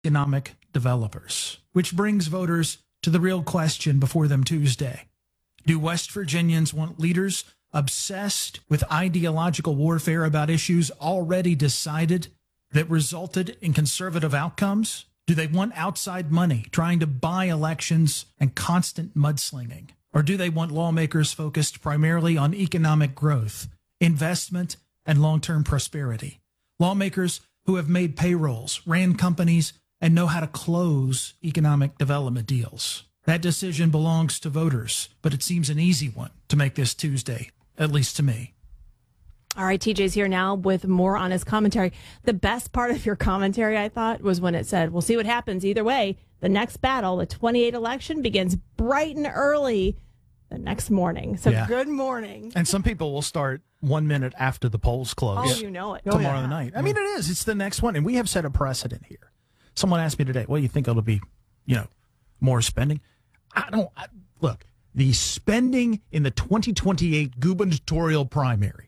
economic developers, which brings voters to the real question before them Tuesday. Do West Virginians want leaders obsessed with ideological warfare about issues already decided that resulted in conservative outcomes? Do they want outside money trying to buy elections and constant mudslinging? Or do they want lawmakers focused primarily on economic growth, investment, and long-term prosperity? Lawmakers who have made payrolls, ran companies, and know how to close economic development deals. That decision belongs to voters, but it seems an easy one to make this Tuesday, at least to me. All right, TJ's here now with more on his commentary. The best part of your commentary, I thought, was when it said, we'll see what happens either way. The next battle, the 28 election, begins bright and early the next morning. So Good morning. And some people will start 1 minute after the polls close. Oh, you know it. Tomorrow night. I mean, it is. It's the next one. And we have set a precedent here. Someone asked me today, well, you think it'll be, more spending? Look, the spending in the 2028 gubernatorial primary,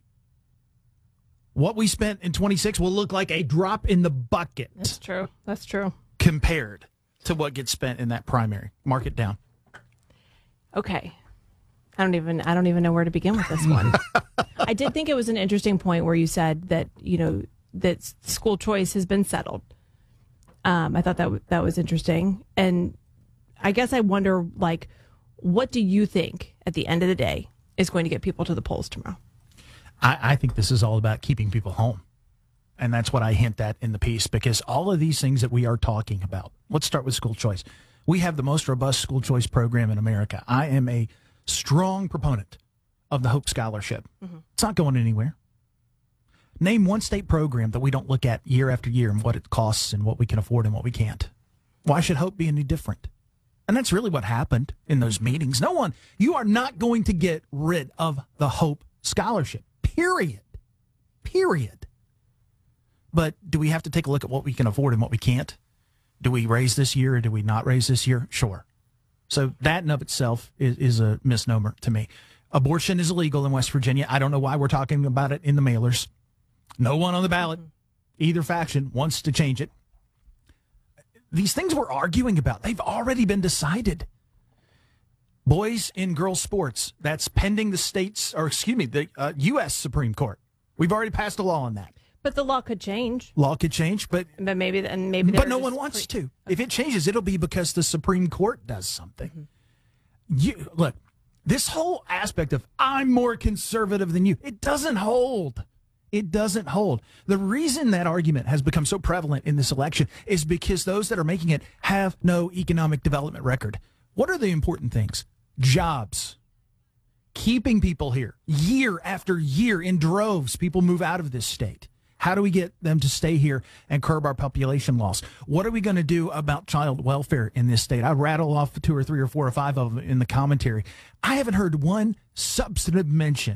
what we spent in 26 will look like a drop in the bucket. That's true. Compared to what gets spent in that primary. Mark it down. Okay. I don't even know where to begin with this one. I did think it was an interesting point where you said that, that school choice has been settled. I thought that was interesting. And I guess I wonder, what do you think at the end of the day is going to get people to the polls tomorrow? I think this is all about keeping people home. And that's what I hint at in the piece, because all of these things that we are talking about, let's start with school choice. We have the most robust school choice program in America. I am a strong proponent of the Hope Scholarship. Mm-hmm. It's not going anywhere. Name one state program that we don't look at year after year and what it costs and what we can afford and what we can't. Why should Hope be any different? And that's really what happened in those meetings. You are not going to get rid of the Hope Scholarship. Period. But do we have to take a look at what we can afford and what we can't? Do we raise this year or do we not raise this year? Sure. So that in of itself is a misnomer to me. Abortion is illegal in West Virginia. I don't know why we're talking about it in the mailers. No one on the ballot, either faction, wants to change it. These things we're arguing about, they've already been decided. Boys in girls sports, that's pending the U.S. Supreme Court. We've already passed a law on that. But the law could change. but maybe no one wants to. If it changes, it'll be because the Supreme Court does something. Mm-hmm. Look, this whole aspect of I'm more conservative than you, it doesn't hold. It doesn't hold. The reason that argument has become so prevalent in this election is because those that are making it have no economic development record. What are the important things? Jobs. Keeping people here year after year in droves. People move out of this state. How do we get them to stay here and curb our population loss? What are we going to do about child welfare in this state? I rattle off 2 or 3 or 4 or 5 of them in the commentary. I haven't heard one substantive mention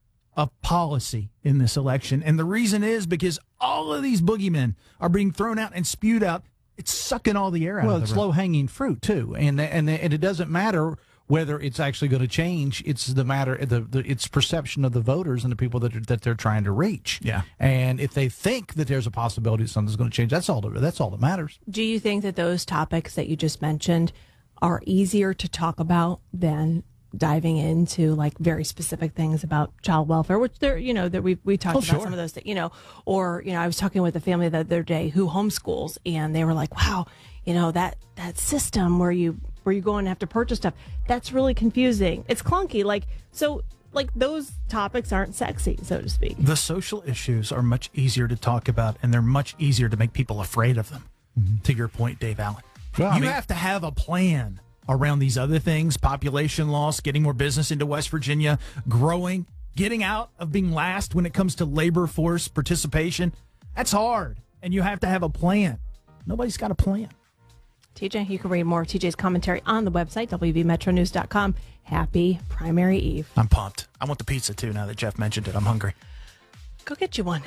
of policy in this election. And the reason is because all of these boogeymen are being thrown out and spewed out. It's sucking all the air out of the room. Well, it's low-hanging fruit, too. And it doesn't matter whether it's actually going to change. It's the matter, it's perception of the voters and the people that they're trying to reach. Yeah. And if they think that there's a possibility something's going to change, that's all that matters. Do you think that those topics that you just mentioned are easier to talk about than diving into very specific things about child welfare, which that we talked about some of those things, or I was talking with a family the other day who homeschools, and they were like, wow, that system where you go and have to purchase stuff, that's really confusing. It's clunky. So those topics aren't sexy, so to speak. The social issues are much easier to talk about, and they're much easier to make people afraid of them. Mm-hmm. To your point, Dave Allen, you have to have a plan around these other things: population loss, getting more business into West Virginia, growing, getting out of being last when it comes to labor force participation. That's hard, and you have to have a plan. Nobody's got a plan. TJ, you can read more of TJ's commentary on the website, wvmetronews.com. Happy Primary Eve. I'm pumped. I want the pizza, too, now that Jeff mentioned it. I'm hungry. Go get you one.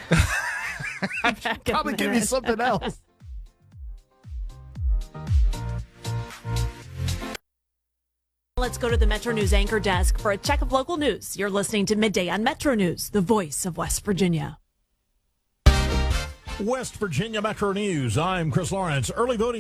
Probably give me something else. Let's go to the Metro News anchor desk for a check of local news. You're listening to Midday on Metro News, the voice of West Virginia. West Virginia Metro News. I'm Chris Lawrence. Early voting